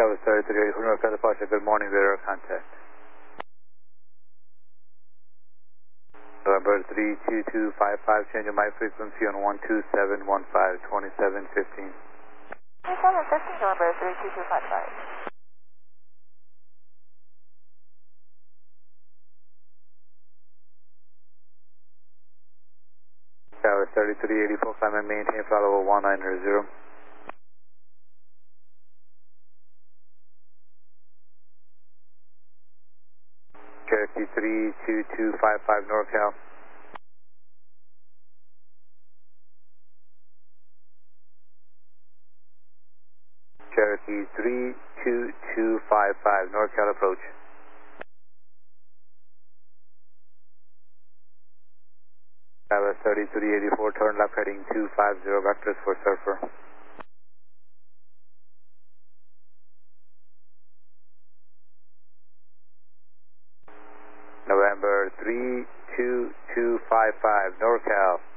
Tower 33, North California, good morning, radar contact. November 32255, change of my frequency on 12715, 2715. 2715, November 32255. Tower 3384, climb and maintain, follow 1900. Cherokee 32255, NorCal. Cherokee 32255, NorCal approach. Tower 3384, turn left heading 250, vectors for surfer. November 32255, NorCal.